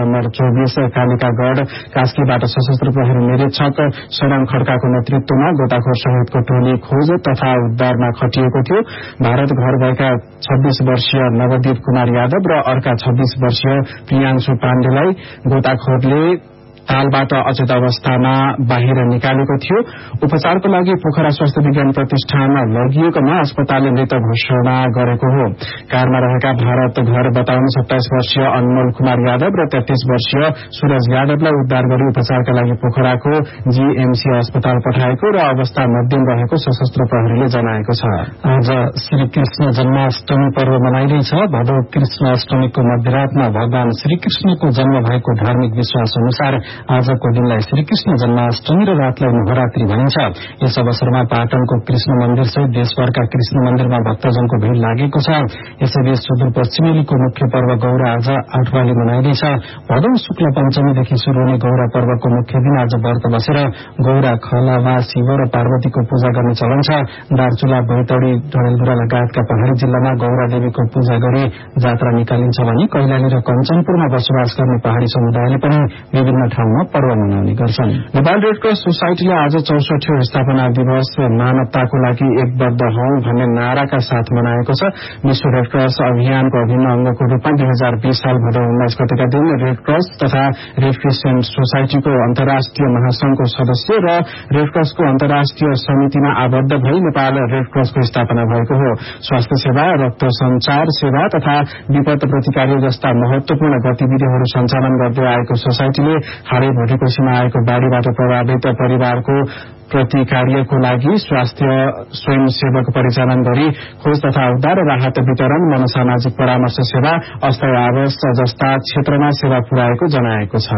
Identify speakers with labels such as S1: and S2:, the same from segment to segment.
S1: Number 24 कालिकागढ़ कास्कीबाट सशस्त्र प्रहरी निरीक्षक सोनाम खड्काको नेतृत्वमा गोताखोर सहितको टोली खोज तथा उद्धारमा खटिएको थियो। भारत घर गएका 26 वर्षीय नवदीप कुमार यादव र अर्का 26 वर्षीय प्रियांशु पाण्डेलाई गोताखोरले तालबाट अचेत अवस्थामा बाहिर निकालेको थियो। उपचारको लागि पोखरा स्वास्थ्य विज्ञान प्रतिष्ठानमा लगिएकोमा अस्पतालले मृत घोषणा गरेको हो। कारमा रहेका भारत घर बताउने 27 वर्षीय अनमोल कुमार यादव र 33 वर्षीय सूरज यादवलाई उद्धार गरी उपचारका लागि पोखराको जीएमसी अस्पताल पठाएको र अवस्था मध्यम रहेको सशस्त्र प्रहरीले जनाएको छ।
S2: आज श्रीकृष्ण जन्माष्टमी पर्व मनाइँदैछ। भदौ कृष्ण अष्टमीको मध्यरातमा भगवान श्रीकृष्णको जन्म भएको धार्मिक विश्वास अनुसार आजको दिनलाई श्रीकृष्ण जन्माष्टमी र रातलाई नवरात्रि भनिन्छ। यस अवसरमा पाटनको कृष्ण मन्दिर सहित देशभरका कृष्ण मन्दिरमा भक्तजनको भीड़ लागेको छ। यसैबीच सुदूरपश्चिमेलीको मुख्य पर्व गौरा आज आठवाली मनाइँदैछ। भदौ शुक्ल पञ्चमीदेखि शुरू हुने गौरा पर्वको मुख्य दिन आज व्रत बसेर गौरा खला वा शिव र पार्वतीको पूजा गर्ने चलन छ। दार्चुला बैतडी डडेलधुरा लगायतका पहाड़ी जिल्लामा गौरा देवीको पूजा गरी जात्रा निकालिन्छ भने कैलाली र कञ्चनपुरमा बसोबास गर्ने पहाड़ी समुदायले पनि विभिन्न ठाउँमा पर्व मनाउने गर्छन्।
S1: नेपाल रेड क्रस सोसाइटीले आज 64औं स्थापना दिवस मानवताको लागि एकबद्ध हौं भन्ने नाराका साथ मनाएको छ। विश्व रेड क्रस अभियानको अभिन्न अंगको रूपमा 2020 साल भदौ 19 गतेका दिन रेड क्रस तथा रेड क्रिसेन्ट सोसाइटीको अन्तर्राष्ट्रिय महासंघको सदस्य र रेड क्रसको अन्तर्राष्ट्रिय समितिमा आबद्ध भई नेपाल रेड क्रसको स्थापना भएको हो। स्वास्थ्य सेवा, रक्त संचार सेवा तथा विपद प्रतिकार जस्ता महत्वपूर्ण गतिविधिहरू सञ्चालन गर्दै आएको सोसाइटीले हालै भोटेकोशीमा आएको बाढ़ीबाट प्रभावित परिवारको प्रति कार्यको लागि स्वास्थ्य स्वयंसेवक परिचालन गरी खोज तथा उद्धार, राहत वितरण, मनोसामाजिक परामर्श सेवा, अस्थायी आवास जस्ता क्षेत्रमा सेवा पुर्याएको जनाएको छ।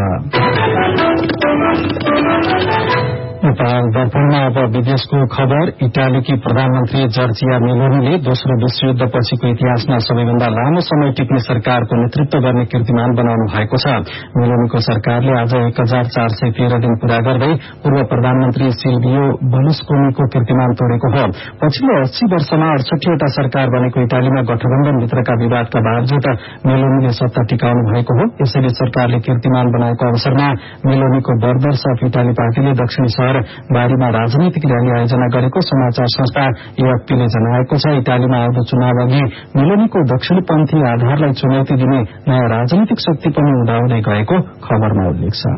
S2: नेपाल दर्पणमा अब विदेशको खबर। इटालीकी प्रधानमन्त्री जर्जिया मेलोनीले दोस्रो विश्वयुद्ध पछिको इतिहासमा सबैभन्दा लामो समय टिक्ने सरकारको नेतृत्व गर्ने कीर्तिमान बनाउनु भएको छ। मेलोनीको सरकारले आज 1413 दिन पूरा गर्दै पूर्व प्रधानमन्त्री सिल्भियो बर्लुस्कोनीको कीर्तिमान तोडेको हो। पछिल्लो 80 वर्षमा 68वटा सरकार बनेको इटालीमा गठबन्धनभित्रका विवादका बावजुद मेलोनीले सत्ता टिकाउनु भएको हो। यसैले सरकारले कीर्तिमान बनाएको अवसरमा मेलोनीको बर्दर्स अफ इटाली पार्टीले दक्षिणी शहर बारीमा राजनीतिक र्याली आयोजना गरेको समाचार संस्था एएफपीले जनाएको छ। इटालीमा आउँदो चुनाव अघि मेलोनीको दक्षिणपन्थी आधारलाई चुनौती दिने नयाँ राजनीतिक शक्ति पनि उदाउँदै गएको खबरमा उल्लेख छ।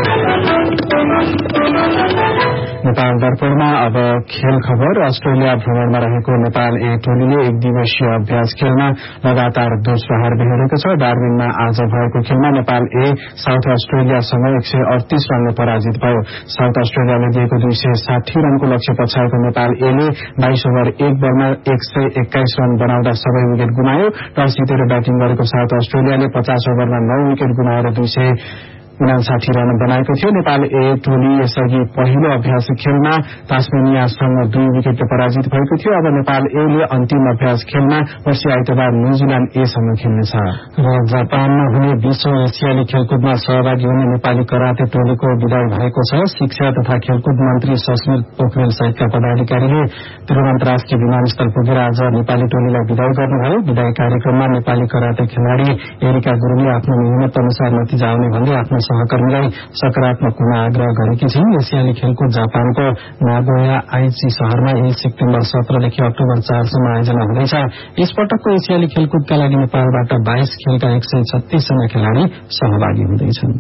S2: नेपाल दर्पणमा अब खेल खबर। अस्ट्रेलिया भ्रमणमा रहेको नेपाल ए टोलीले एक दिवसीय अभ्यास खेलमा लगातार दोस्रो हार बेहोरेको छ। डार्विनमा आज भएको खेलमा नेपाल ए साउथ अस्ट्रेलियासँग 138 रनले पराजित भयो। साउथ अस्ट्रेलियाले दिएको 260 रनको लक्ष्य पछाएको नेपाल एले 22 ओभर 1 बलमा 121 रन बनाउँदा सबै विकेट गुमायो। टस जितेर ब्याटिङ गरेको साउथ अस्ट्रेलियाले 50 ओभरमा 9 विकेट गुमाएर 259 रन बनाएको थियो। नेपाल ए टोली यसअघि पहिलो अभ्यास खेलमा तास्मेनियासँग 2 विकेटले पराजित भएको थियो। अब नेपाल ए ले अन्तिम अभ्यास खेलमा पर्सि आइतबार न्यूजील्याण्ड ए सँग खेल्नेछ। र जापानमा हुने 20औं एसियाली खेलकुदमा सहभागी हुने नेपाली कराते टोलीको विदाई भएको छ। शिक्षा तथा खेलकुद मन्त्री सस्मिर पोखरेल सहितका पदाधिकारीले त्रिभुवनन्तर्राष्ट्रिय विमानस्थल पुगेर आज नेपाली टोलीलाई विदाई गर्नुभयो। विदाई कार्यक्रममा नेपाली कराते खेलाड़ी एरिका गुरुङले आफ्नो मेहनत अनुसार नतिजा आउने भन्दै आफ्नो सहकर्मीलाई सकारात्मक हुन आग्रह गरेकी छिन्। एसियाली खेलकुद जापानको नागोया आइची शहरमा 1 सेप्टेम्बर 17 देखि अक्टोबर 4 सम्म आयोजना हुँदैछ। यसपटकको एसियाली खेलकुदका लागि नेपालबाट 22 खेलका 136 जना खेलाड़ी सहभागी हुँदैछन्।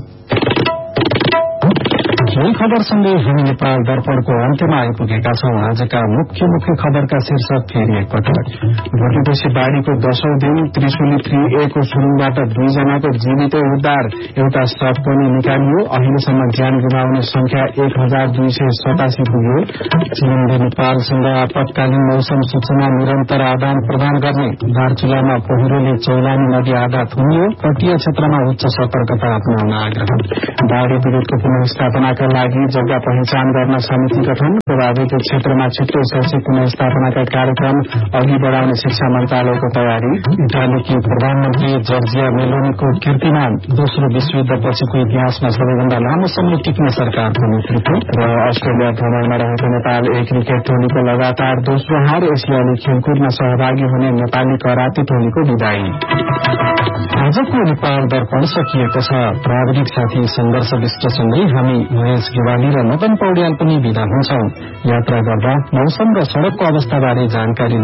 S2: खेल खबरसँगै हामी नेपाल दर्पणको अन्त्यमा आइपुगेका छौं। आजका मुख्य खबरका शीर्षक फेरि एकपटक। भोटेकोशी बाढ़ीको 10औं दिन त्रिशुली 3A को सुरुङबाट 2 जनाको जीवित उद्धार, एउटा शव पनि निकालियो। अहिलेसम्म ज्यान गुमाउने संख्या 1287 पुग्यो। चीनले नेपालसँग आपतकालीन मौसम सूचना निरन्तर आदान प्रदान गर्ने, दार्चुलामा पहिरोले चौलानी नदी आधा थुनियो। तटीय क्षेत्रमा उच्च सतर्कता अपनाउन आग्रह। बाढ़ी पीड़ितको पुनर्स्थापनाका लागि जग्गा पहिचान गर्न समिति गठन, प्रभावित क्षेत्रमा छिट्टो शैक्षिक पुनर्स्थापनाका कार्यक्रम अघि बढाउने शिक्षा मन्त्रालयको तयारी। इटालीकी प्रधानमन्त्री जर्जिया मेलोनीको कीर्तिमान, दोस्रो विश्वयुद्ध पछिको इतिहासमा सबैभन्दा लामो समय टिक्ने सरकारको नेतृत्व। र अस्ट्रेलिया भ्रमणमा रहेको नेपाल ए क्रिकेट टोलीको लगातार दोस्रो हार। एसियाली खेलकुदमा सहभागी हुने नेपाली कराते टोलीको विदाई।
S1: आजको नेपाल दर्पण सकिएको छ। प्राविधिक साथी संघर्ष विष्टसँगै हामी महेश गेवाली र नतन पौड्याल पनि विदा हुन्छौं। यात्रा गर्दा मौसम र सड़कको अवस्थाबारे जानकारी